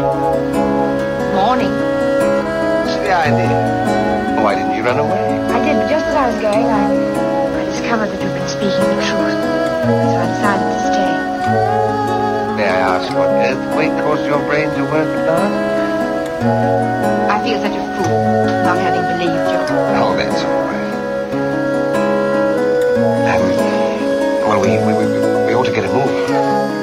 Morning. What's the idea? Why didn't you run away? I did, but just as I was going, I discovered that you've been speaking the truth. So I decided to stay. May I ask what earthquake caused your brain to work now? I feel such a fool not having believed you. Oh, that's all right. Well, we ought to get a move.